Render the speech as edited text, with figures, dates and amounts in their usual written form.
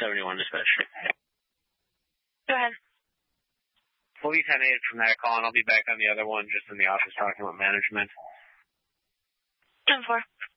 71 dispatch. Go ahead. We'll be 10-8 from that call, and I'll be back on the other one, just in the office talking about management. 10-4.